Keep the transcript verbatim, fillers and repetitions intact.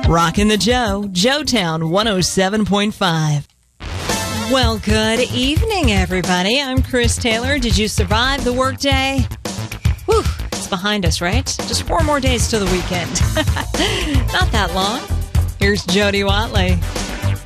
Rockin' the Joe, Joetown one oh seven point five. Well, good evening, everybody. I'm Chris Taylor. Did you survive the workday? Whew, it's behind us, right? Just four more days till the weekend. Not that long. Here's Jody Watley.